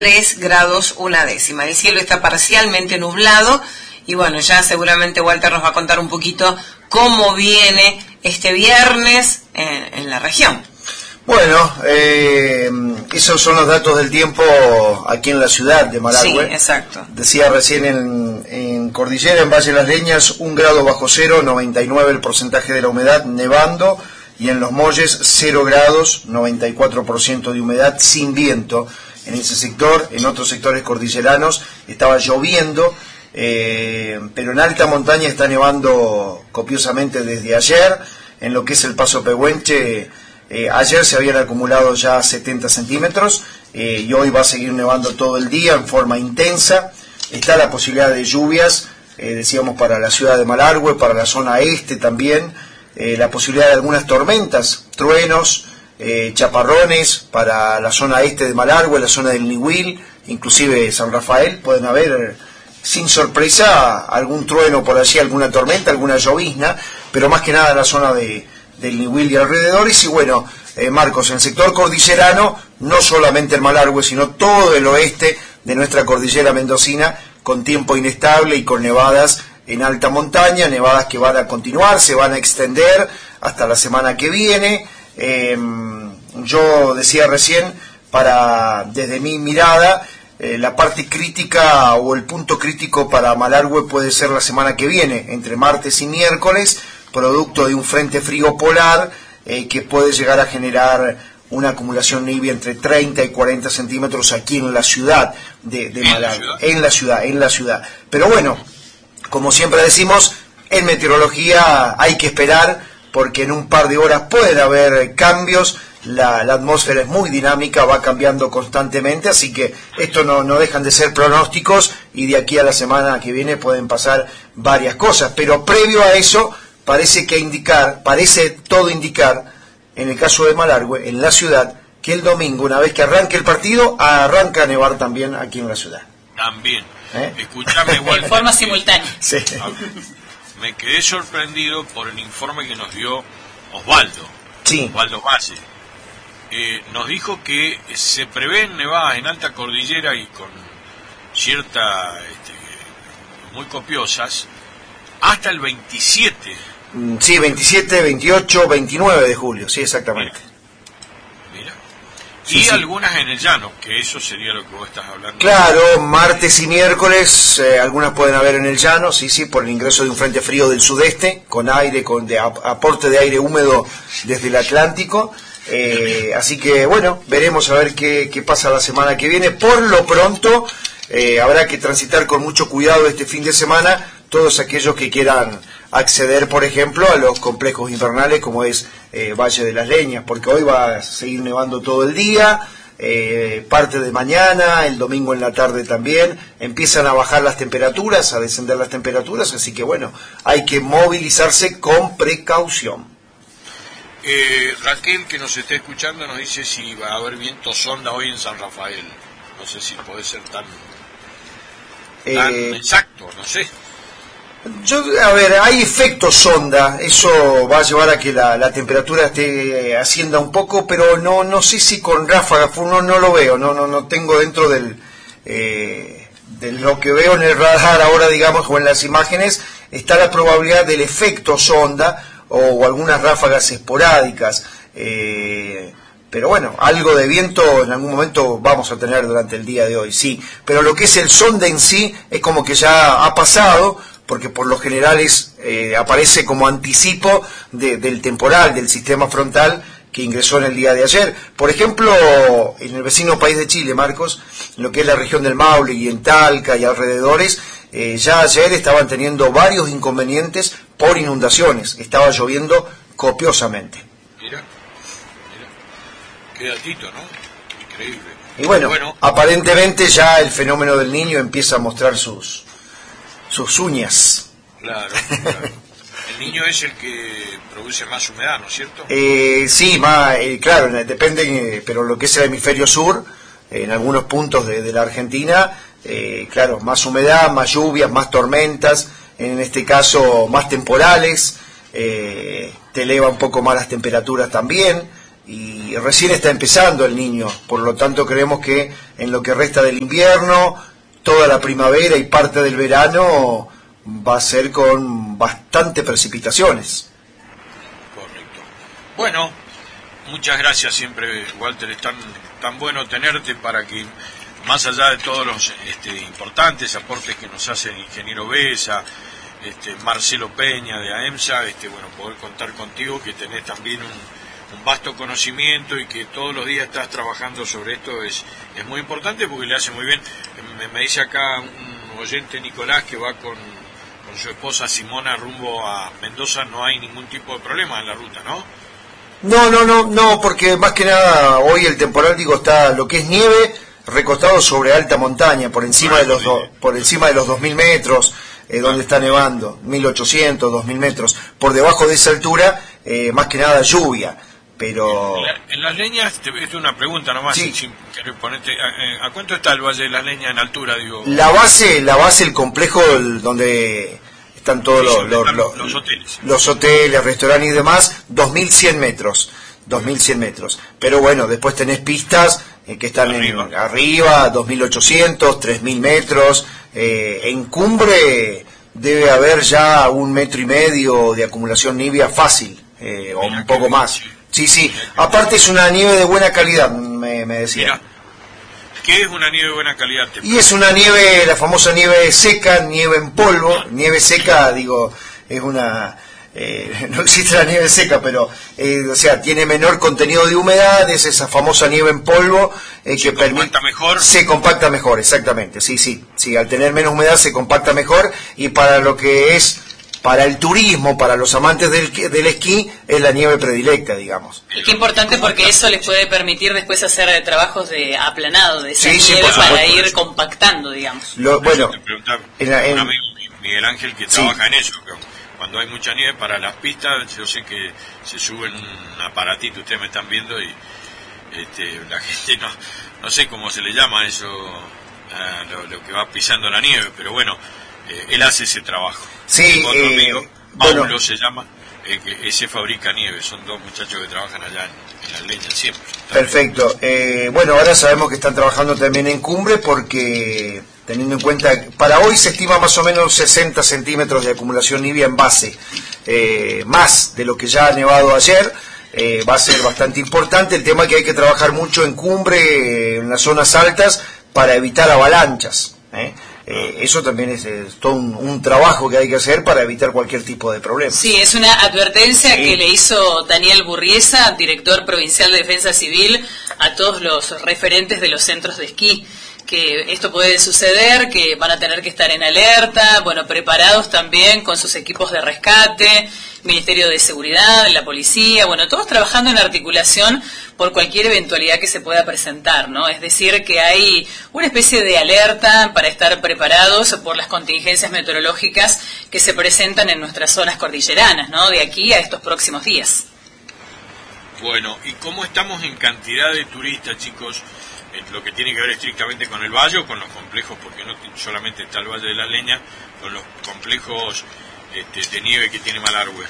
3 grados una décima. El cielo está parcialmente nublado y bueno, ya seguramente Walter nos va a contar un poquito cómo viene este viernes en la región. Bueno, esos son los datos del tiempo aquí en la ciudad de Malargüe. Sí, exacto. Decía recién en Cordillera, en Valle de las Leñas, 1 grado bajo cero, 99 el porcentaje de la humedad, nevando, y en Los Molles 0 grados, 94% de humedad, sin viento. En ese sector, en otros sectores cordilleranos estaba lloviendo, pero en alta montaña está nevando copiosamente desde ayer. En lo que es el Paso Pehuenche, ayer se habían acumulado ya 70 centímetros y hoy va a seguir nevando todo el día en forma intensa. Está la posibilidad de lluvias, decíamos, para la ciudad de Malargüe, para la zona este también, la posibilidad de algunas tormentas, truenos, chaparrones para la zona este de Malargüe, la zona del Nihuil, inclusive San Rafael. Pueden haber, sin sorpresa, algún trueno por allí, alguna tormenta, alguna llovizna, pero más que nada la zona del Nihuil y alrededores. Y bueno, Marcos, en el sector cordillerano, no solamente el Malargüe, sino todo el oeste de nuestra cordillera mendocina, con tiempo inestable y con nevadas en alta montaña, nevadas que van a continuar, se van a extender hasta la semana que viene. Yo decía recién, desde mi mirada, la parte crítica o el punto crítico para Malargüe puede ser la semana que viene, entre martes y miércoles, producto de un frente frío polar que puede llegar a generar una acumulación nibia entre 30 y 40 centímetros aquí en la ciudad de Malargüe, en la ciudad. Pero bueno, como siempre decimos, en meteorología hay que esperar, porque en un par de horas pueden haber cambios. La atmósfera es muy dinámica, va cambiando constantemente, así que esto no dejan de ser pronósticos, y de aquí a la semana que viene pueden pasar varias cosas. Pero previo a eso, parece todo indicar, en el caso de Malargüe, en la ciudad, que el domingo, una vez que arranque el partido, arranca a nevar también aquí en la ciudad. También. Escuchame, Walter. En forma simultánea. Sí. Me quedé sorprendido por el informe que nos dio Osvaldo. Sí. Osvaldo Valle. Nos dijo que se prevén nevadas en alta cordillera y con cierta, muy copiosas, hasta el 27. Sí, 27, 28, 29 de julio, sí, exactamente. Mira. Sí, y sí. Algunas en el llano, que eso sería lo que vos estás hablando. Claro, martes y miércoles, algunas pueden haber en el llano, sí, por el ingreso de un frente frío del sudeste, con aire, aporte de aire húmedo desde el Atlántico. Así que bueno, veremos a ver qué pasa la semana que viene. Por lo pronto, habrá que transitar con mucho cuidado este fin de semana todos aquellos que quieran acceder, por ejemplo, a los complejos invernales como es Valle de las Leñas, porque hoy va a seguir nevando todo el día, parte de mañana, el domingo en la tarde también, empiezan a bajar las temperaturas, a descender las temperaturas, así que bueno, hay que movilizarse con precaución. Raquel, que nos está escuchando, nos dice si va a haber viento sonda hoy en San Rafael. No sé si puede ser tan exacto, no sé. Hay efecto sonda, eso va a llevar a que la temperatura ascienda un poco, pero no sé si con ráfagas, no lo veo, no tengo dentro de lo que veo en el radar ahora, digamos, o en las imágenes, está la probabilidad del efecto sonda o algunas ráfagas esporádicas, pero bueno, algo de viento en algún momento vamos a tener durante el día de hoy, sí, pero lo que es el sonda en sí es como que ya ha pasado, porque por lo general aparece como anticipo del temporal, del sistema frontal que ingresó en el día de ayer. Por ejemplo, en el vecino país de Chile, Marcos, en lo que es la región del Maule y en Talca y alrededores, ya ayer estaban teniendo varios inconvenientes por inundaciones, estaba lloviendo copiosamente. Mira, qué datito, ¿no? Increíble. Y bueno, aparentemente ya el fenómeno del Niño empieza a mostrar sus uñas. Claro. El Niño es el que produce más humedad, ¿no es cierto? Sí, claro, depende, pero lo que es el hemisferio sur, en algunos puntos de la Argentina, claro, más humedad, más lluvias, más tormentas, en este caso más temporales, te eleva un poco más las temperaturas también, y y recién está empezando el Niño, por lo tanto creemos que en lo que resta del invierno, toda la primavera y parte del verano va a ser con bastante precipitaciones. Correcto. Bueno, muchas gracias siempre, Walter, es tan bueno tenerte para que, más allá de todos los importantes aportes que nos hace el ingeniero Besa, Marcelo Peña de AEMSA, bueno, poder contar contigo, que tenés también un vasto conocimiento y que todos los días estás trabajando sobre esto, es muy importante porque le hace muy bien. Me dice acá un oyente, Nicolás, que va con su esposa Simona rumbo a Mendoza, no hay ningún tipo de problema en la ruta, ¿no? No, porque más que nada hoy el temporal, está lo que es nieve recostado sobre alta montaña, por encima de los 2000 metros, donde está nevando, 1800, 2000 metros. Por debajo de esa altura, más que nada lluvia. Pero en las Leñas, es una pregunta nomás, sí. sin querer ponerte, ¿a cuánto está el Valle de las Leñas en altura? Digo, la base, el complejo donde están todos los hoteles, restaurantes y demás, 2100 metros. 2100 metros. Pero bueno, después tenés pistas que están arriba, 2800, 3000 metros. En cumbre debe haber ya 1,5 metros de acumulación nívea fácil, o un poco más. Sí. Aparte es una nieve de buena calidad, me decía. Mira, ¿qué es una nieve de buena calidad? Y es una nieve, la famosa nieve seca, nieve en polvo. Nieve seca, es una... no existe la nieve seca, pero tiene menor contenido de humedad, es esa famosa nieve en polvo que permite... Se compacta mejor, exactamente, sí, al tener menos humedad se compacta mejor, y para lo que es, para el turismo, para los amantes del esquí, es la nieve predilecta, digamos. Y qué importante, porque eso les puede permitir después hacer trabajos de aplanado de esa nieve, por supuesto, para ir compactando, digamos. Un amigo, Miguel Ángel, que trabaja en eso, cuando hay mucha nieve para las pistas, yo sé que se sube en un aparatito, ustedes me están viendo, y la gente no sé cómo se le llama eso, lo que va pisando la nieve, pero bueno, él hace ese trabajo. Sí, otro amigo, Paulo se llama, que ese fabrica nieve, son dos muchachos que trabajan allá en las Leñas siempre. Perfecto. Ahora sabemos que están trabajando también en cumbre, porque teniendo en cuenta, para hoy se estima más o menos 60 centímetros de acumulación nívea en base, más de lo que ya ha nevado ayer. Va a ser bastante importante. El tema es que hay que trabajar mucho en cumbre, en las zonas altas, para evitar avalanchas. Eso también es todo un trabajo que hay que hacer para evitar cualquier tipo de problema. Sí, es una advertencia que le hizo Daniel Burriesa, director provincial de Defensa Civil, a todos los referentes de los centros de esquí, que esto puede suceder, que van a tener que estar en alerta, preparados también con sus equipos de rescate, Ministerio de Seguridad, la policía, todos trabajando en articulación por cualquier eventualidad que se pueda presentar, ¿no? Es decir, que hay una especie de alerta para estar preparados por las contingencias meteorológicas que se presentan en nuestras zonas cordilleranas, ¿no? De aquí a estos próximos días. Bueno, ¿y cómo estamos en cantidad de turistas, chicos? Lo que tiene que ver estrictamente con el valle o con los complejos, porque no solamente está el Valle de la Leña, con los complejos de nieve que tiene Malargüe.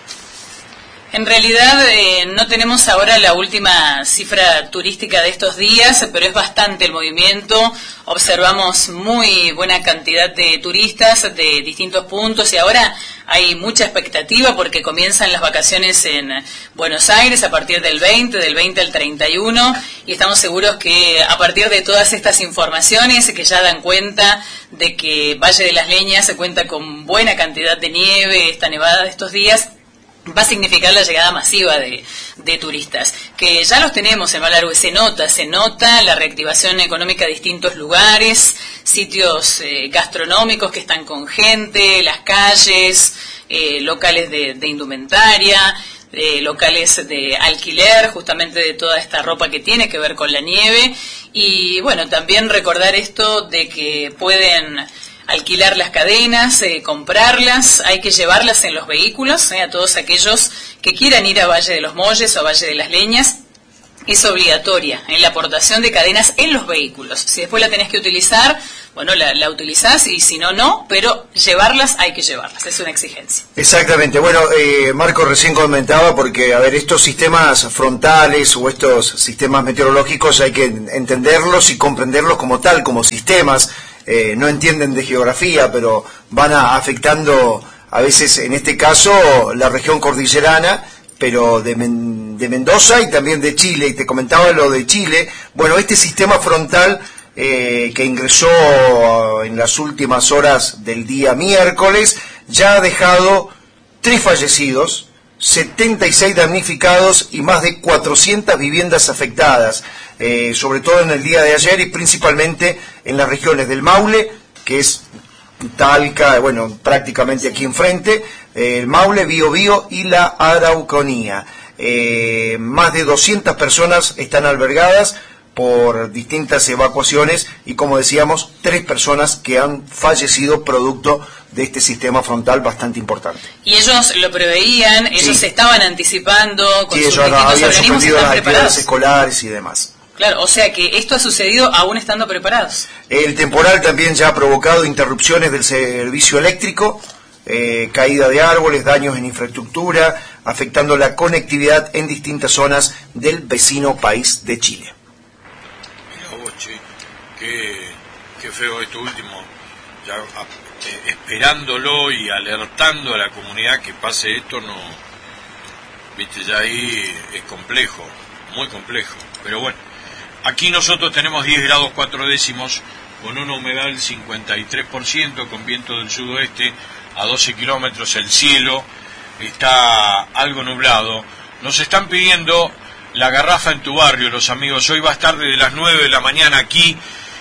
En realidad no tenemos ahora la última cifra turística de estos días, pero es bastante el movimiento. Observamos muy buena cantidad de turistas de distintos puntos, y ahora hay mucha expectativa porque comienzan las vacaciones en Buenos Aires a partir del 20 al 31, y estamos seguros que a partir de todas estas informaciones que ya dan cuenta de que Valle de las Leñas se cuenta con buena cantidad de nieve, esta nevada de estos días, va a significar la llegada masiva de turistas, que ya los tenemos en Malargüe. Se nota la reactivación económica de distintos lugares, sitios gastronómicos que están con gente, las calles, locales de indumentaria, locales de alquiler, justamente de toda esta ropa que tiene que ver con la nieve. Y también recordar esto de que pueden alquilar las cadenas, comprarlas, hay que llevarlas en los vehículos, a todos aquellos que quieran ir a Valle de los Molles o a Valle de las Leñas. Es obligatoria la aportación de cadenas en los vehículos. Si después la tenés que utilizar, bueno, la utilizás y si no, no, pero llevarlas hay que llevarlas, es una exigencia. Exactamente. Bueno, Marco recién comentaba, porque, a ver, estos sistemas frontales o estos sistemas meteorológicos hay que entenderlos y comprenderlos como tal, como sistemas. No entienden de geografía, pero van afectando, a veces, en este caso, la región cordillerana, pero de Mendoza y también de Chile. Y te comentaba lo de Chile. Bueno, este sistema frontal que ingresó en las últimas horas del día miércoles, ya ha dejado 3 fallecidos, 76 damnificados y más de 400 viviendas afectadas, sobre todo en el día de ayer y principalmente en las regiones del Maule, que es Talca, bueno, prácticamente aquí enfrente, el Maule, Biobío y la Araucanía. Más de 200 personas están albergadas por distintas evacuaciones y, como decíamos, 3 personas que han fallecido producto de este sistema frontal bastante importante. Y ellos lo preveían, ellos se estaban anticipando con sus distintos organismos, suspendido las están actividades preparados. escolares y demás. Claro, o sea que esto ha sucedido aún estando preparados. El temporal también ya ha provocado interrupciones del servicio eléctrico, caída de árboles, daños en infraestructura, afectando la conectividad en distintas zonas del vecino país de Chile. Mira vos, che, qué feo esto último, ya esperándolo y alertando a la comunidad que pase esto, no, viste, ya ahí es complejo, muy complejo, pero bueno. Aquí nosotros tenemos 10 grados 4 décimos, con una humedad del 53%, con viento del sudoeste a 12 kilómetros, el cielo está algo nublado. Nos están pidiendo la garrafa en tu barrio, los amigos. Hoy va a estar desde las 9 de la mañana aquí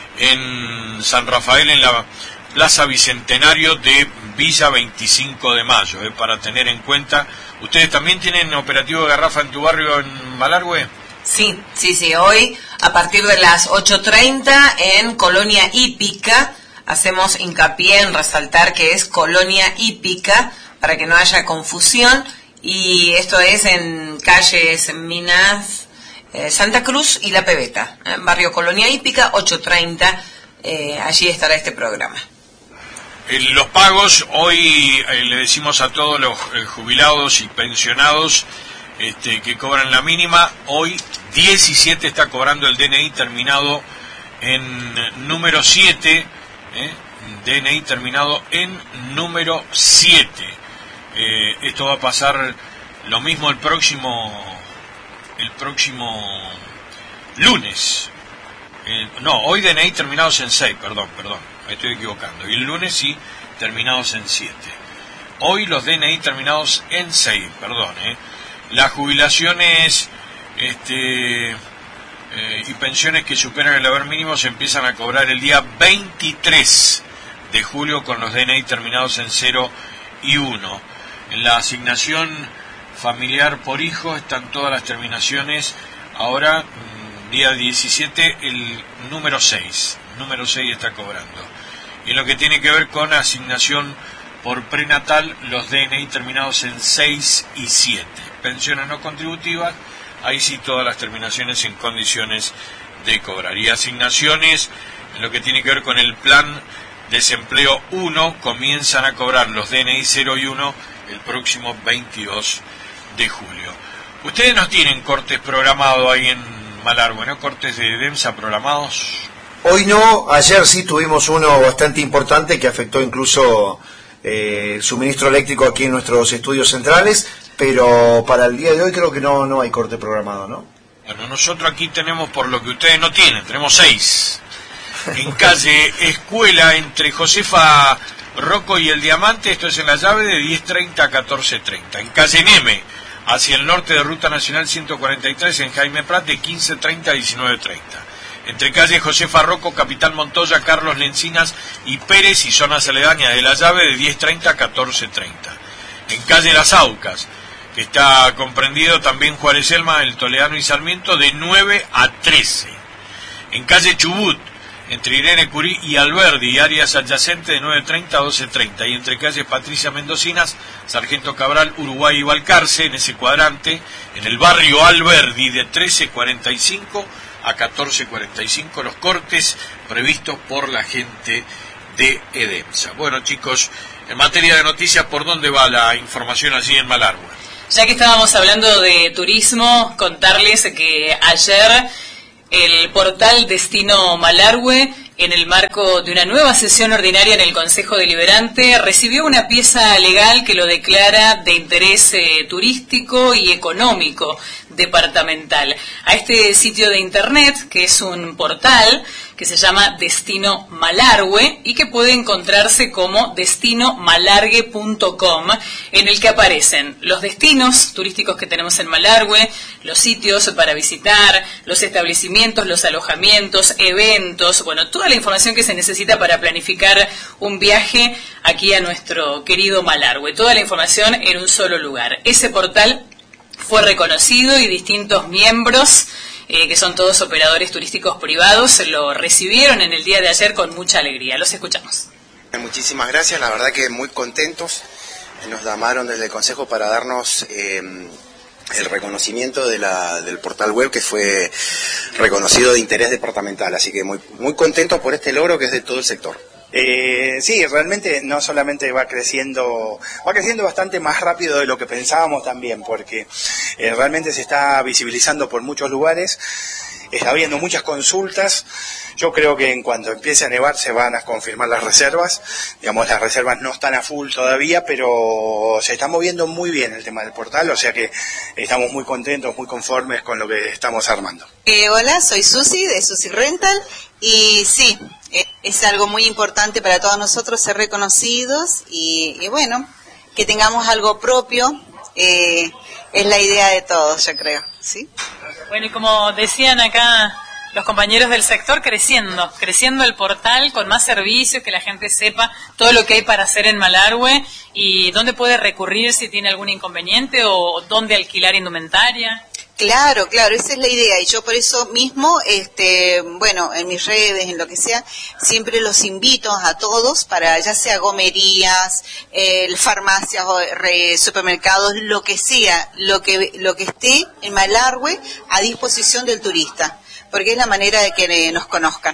en San Rafael, en la Plaza Bicentenario de Villa 25 de Mayo, para tener en cuenta. ¿Ustedes también tienen operativo de garrafa en tu barrio en Malargüe? Sí, hoy a partir de las 8:30 en Colonia Hípica hacemos hincapié en resaltar que es Colonia Hípica para que no haya confusión, y esto es en calles Minas, Santa Cruz y La Pebeta, barrio Colonia Hípica, 8:30, allí estará este programa. Los pagos, hoy le decimos a todos los jubilados y pensionados que cobran la mínima, hoy 17 está cobrando el DNI terminado en número 7, DNI terminado en número 7. Esto va a pasar lo mismo el próximo lunes. No, hoy DNI terminados en 6, perdón, me estoy equivocando. Y el lunes sí, terminados en 7. Hoy los DNI terminados en 6, perdón. Las jubilaciones y pensiones que superan el haber mínimo se empiezan a cobrar el día 23 de julio con los DNI terminados en 0 y 1. En la asignación familiar por hijo están todas las terminaciones. Ahora, día 17, el número 6 está cobrando. Y en lo que tiene que ver con asignación por prenatal, los DNI terminados en 6 y 7. Pensiones no contributivas, ahí sí todas las terminaciones en condiciones de cobrar. Y asignaciones, en lo que tiene que ver con el plan desempleo 1, comienzan a cobrar los DNI 0 y 1 el próximo 22 de julio. Ustedes no tienen cortes programados ahí en Malargüe, ¿no? Cortes de DEMSA programados. Hoy no, ayer sí tuvimos uno bastante importante que afectó incluso el suministro eléctrico aquí en nuestros estudios centrales, pero para el día de hoy creo que no hay corte programado, ¿no? Bueno, nosotros aquí tenemos, por lo que ustedes no tienen, tenemos 6. En calle Escuela, entre Josefa Rocco y el Diamante, esto es en la llave de 10:30 a 14:30. En calle Neme, hacia el norte de Ruta Nacional 143, en Jaime Prat, de 15:30 a 19:30. Entre calle Josefa Rocco, Capitán Montoya, Carlos Lencinas y Pérez y zonas aledañas de la llave, de 10:30 a 14:30. En calle Las Aucas, que está comprendido también Juárez Elma, El Toledano y Sarmiento, de 9 a 13. En calle Chubut, entre Irene Curí y Alberdi, y áreas adyacentes, de 9:30 a 12:30. Y entre calles Patricia Mendocinas, Sargento Cabral, Uruguay y Balcarce, en ese cuadrante, en el barrio Alberdi, de 13:45 a 14:45, los cortes previstos por la gente de Edemsa. Bueno, chicos, en materia de noticias, ¿por dónde va la información allí en Malargüe? Ya que estábamos hablando de turismo, contarles que ayer el portal Destino Malargüe, en el marco de una nueva sesión ordinaria en el Consejo Deliberante, recibió una pieza legal que lo declara de interés turístico y económico departamental. A este sitio de internet, que es un portal que se llama Destino Malargüe y que puede encontrarse como destinomalargue.com, en el que aparecen los destinos turísticos que tenemos en Malargüe, los sitios para visitar, los establecimientos, los alojamientos, eventos, bueno, toda la información que se necesita para planificar un viaje aquí a nuestro querido Malargüe. Toda la información en un solo lugar. Ese portal fue reconocido y distintos miembros, que son todos operadores turísticos privados, lo recibieron en el día de ayer con mucha alegría. Los escuchamos. Muchísimas gracias, la verdad que muy contentos. Nos llamaron desde el Consejo para darnos el reconocimiento del portal web, que fue reconocido de interés departamental, así que muy contentos por este logro que es de todo el sector. Sí, realmente no solamente va creciendo bastante más rápido de lo que pensábamos también, porque realmente se está visibilizando por muchos lugares, está habiendo muchas consultas. Yo creo que en cuanto empiece a nevar se van a confirmar las reservas. Digamos, las reservas no están a full todavía, pero se está moviendo muy bien el tema del portal, o sea que estamos muy contentos, muy conformes con lo que estamos armando. Hola, soy Susi de Susi Rental y sí, es algo muy importante para todos nosotros ser reconocidos y bueno, que tengamos algo propio, es la idea de todos, yo creo, ¿sí? Bueno, y como decían acá los compañeros del sector, creciendo el portal con más servicios, que la gente sepa todo lo que hay para hacer en Malargüe y dónde puede recurrir si tiene algún inconveniente o dónde alquilar indumentaria. Claro, esa es la idea y yo por eso mismo, bueno, en mis redes, en lo que sea, siempre los invito a todos para ya sea gomerías, farmacias, supermercados, lo que sea, lo que esté en Malargüe a disposición del turista, porque es la manera de que nos conozcan.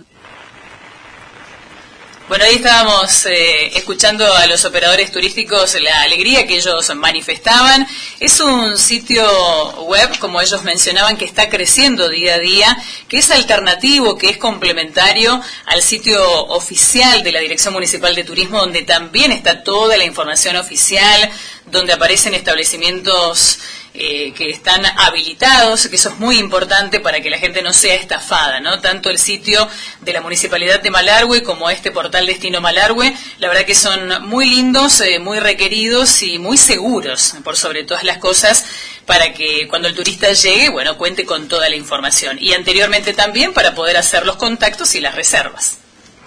Bueno, ahí estábamos escuchando a los operadores turísticos la alegría que ellos manifestaban. Es un sitio web, como ellos mencionaban, que está creciendo día a día, que es alternativo, que es complementario al sitio oficial de la Dirección Municipal de Turismo, donde también está toda la información oficial, donde aparecen establecimientos que están habilitados, que eso es muy importante para que la gente no sea estafada, ¿no? Tanto el sitio de la Municipalidad de Malargüe como este portal Destino Malargüe, la verdad que son muy lindos, muy requeridos y muy seguros, por sobre todas las cosas, para que cuando el turista llegue, bueno, cuente con toda la información. Y anteriormente también para poder hacer los contactos y las reservas.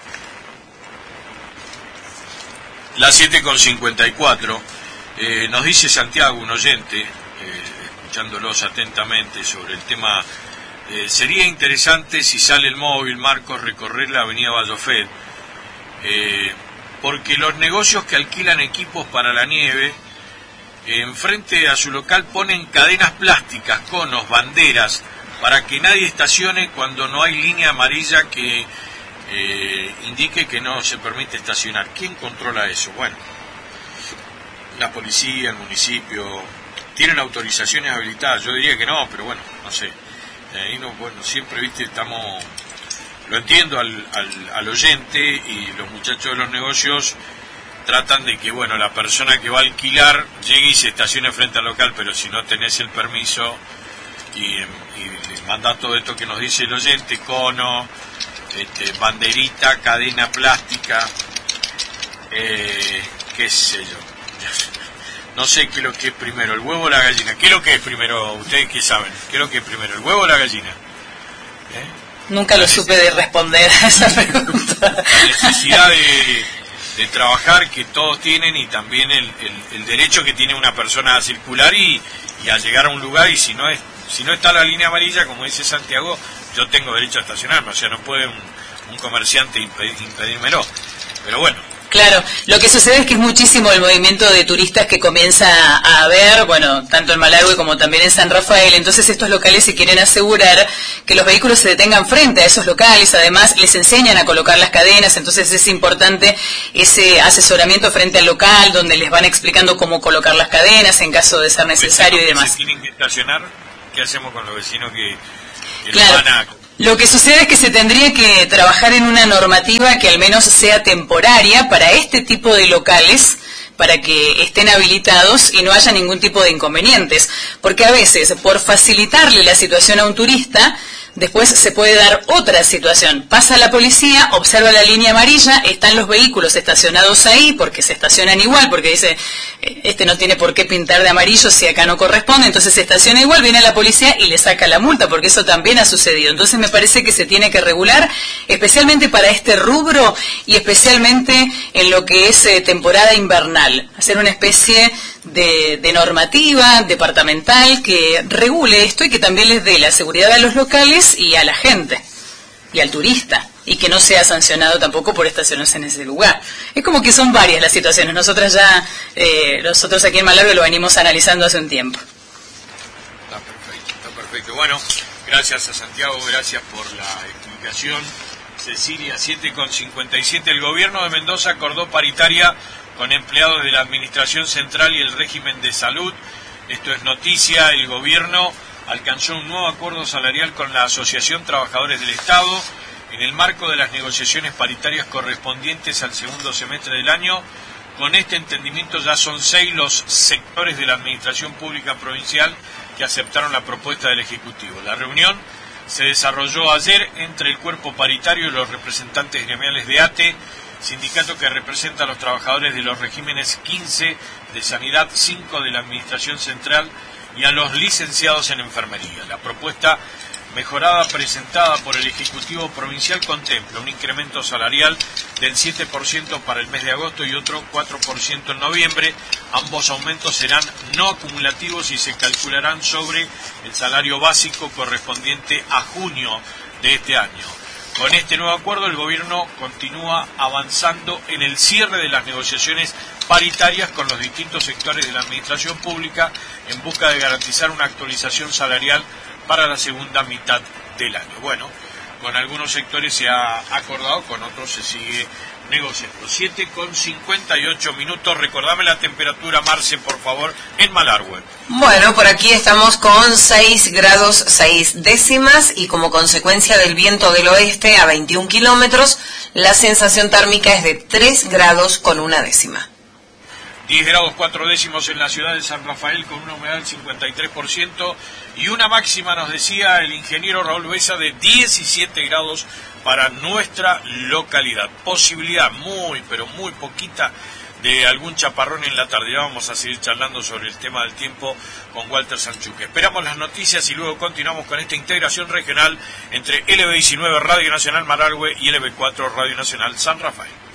Las 7:54, nos dice Santiago, un oyente, escuchándolos atentamente sobre el tema, sería interesante si sale el móvil, Marcos, recorrer la avenida Vallofet, porque los negocios que alquilan equipos para la nieve, enfrente a su local ponen cadenas plásticas, conos, banderas, para que nadie estacione cuando no hay línea amarilla que indique que no se permite estacionar. ¿Quién controla eso? Bueno, la policía, el municipio. ¿Tienen autorizaciones habilitadas? Yo diría que no, pero bueno, no sé. Ahí no, bueno, siempre, viste, lo entiendo al oyente, y los muchachos de los negocios tratan de que, bueno, la persona que va a alquilar llegue y se estacione frente al local, pero si no tenés el permiso y les manda todo esto que nos dice el oyente, cono, banderita, cadena plástica, qué sé yo. No sé qué es lo que es primero, el huevo o la gallina. ¿Qué es lo que es primero? Ustedes qué saben. ¿Qué es lo que es primero, el huevo o la gallina? Nunca lo supe de responder a esa pregunta. La necesidad de trabajar que todos tienen, y también el derecho que tiene una persona a circular y a llegar a un lugar, y si no está la línea amarilla, como dice Santiago, yo tengo derecho a estacionarme. O sea, no puede un comerciante impedírmelo. Pero bueno, Claro, lo que sucede es que es muchísimo el movimiento de turistas que comienza a haber, bueno, tanto en Malargüe como también en San Rafael. Entonces estos locales se quieren asegurar que los vehículos se detengan frente a esos locales. Además les enseñan a colocar las cadenas, entonces es importante ese asesoramiento frente al local, donde les van explicando cómo colocar las cadenas en caso de ser necesario y demás. ¿Se tienen que estacionar? ¿Qué hacemos con los vecinos que claro. van a... Lo que sucede es que se tendría que trabajar en una normativa que al menos sea temporaria para este tipo de locales, para que estén habilitados y no haya ningún tipo de inconvenientes. Porque a veces, por facilitarle la situación a un turista, después se puede dar otra situación. Pasa la policía, observa la línea amarilla, están los vehículos estacionados ahí, porque se estacionan igual, porque dice, este no tiene por qué pintar de amarillo si acá no corresponde, entonces se estaciona igual, viene la policía y le saca la multa, porque eso también ha sucedido. Entonces me parece que se tiene que regular, especialmente para este rubro y especialmente en lo que es temporada invernal. Hacer una especie de normativa departamental que regule esto y que también les dé la seguridad a los locales y a la gente y al turista, y que no sea sancionado tampoco por estacionarse en ese lugar. Es como que son varias las situaciones. Nosotros aquí en Malargüe lo venimos analizando hace un tiempo. Está perfecto. Bueno, gracias a Santiago, gracias por la explicación. Cecilia, 7:57. El gobierno de Mendoza acordó paritaria con empleados de la Administración Central y el régimen de salud. Esto es noticia. El gobierno alcanzó un nuevo acuerdo salarial con la Asociación Trabajadores del Estado en el marco de las negociaciones paritarias correspondientes al segundo semestre del año. Con este entendimiento ya son 6 los sectores de la Administración Pública Provincial que aceptaron la propuesta del Ejecutivo. La reunión se desarrolló ayer entre el cuerpo paritario y los representantes gremiales de ATE, sindicato que representa a los trabajadores de los regímenes 15 de Sanidad, 5 de la Administración Central y a los licenciados en enfermería. La propuesta mejorada presentada por el Ejecutivo Provincial contempla un incremento salarial del 7% para el mes de agosto y otro 4% en noviembre. Ambos aumentos serán no acumulativos y se calcularán sobre el salario básico correspondiente a junio de este año. Con este nuevo acuerdo, el gobierno continúa avanzando en el cierre de las negociaciones paritarias con los distintos sectores de la administración pública en busca de garantizar una actualización salarial para la segunda mitad del año. Bueno, con algunos sectores se ha acordado, con otros se sigue negociando. 7:58. Recordame la temperatura, Marce, por favor, en Malargüe. Bueno, por aquí estamos con 6 grados 6 décimas y como consecuencia del viento del oeste a 21 kilómetros, la sensación térmica es de 3 grados con 1 décima. 10 grados 4 décimos en la ciudad de San Rafael con una humedad del 53% y una máxima, nos decía el ingeniero Raúl Besa, de 17 grados para nuestra localidad. Posibilidad muy, pero muy poquita de algún chaparrón en la tarde. Ya vamos a seguir charlando sobre el tema del tiempo con Walter Sanchuque. Esperamos las noticias y luego continuamos con esta integración regional entre LB19 Radio Nacional Malargüe y LB4 Radio Nacional San Rafael.